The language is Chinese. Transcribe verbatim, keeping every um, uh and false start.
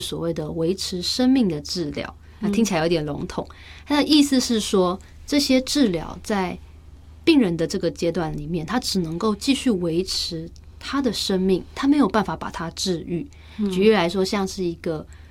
所谓的维持生命的治疗，那听起来有点笼统。它的意思是说，这些治疗在病人的这个阶段里面，他只能够继续维持他的生命，他没有办法把它治愈。举例来说，像是一个